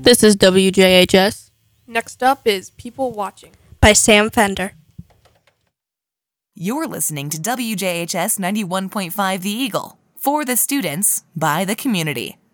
This is WJHS. Next up is People Watching by Sam Fender. You're listening to WJHS 91.5 The Eagle, for the students, by the community.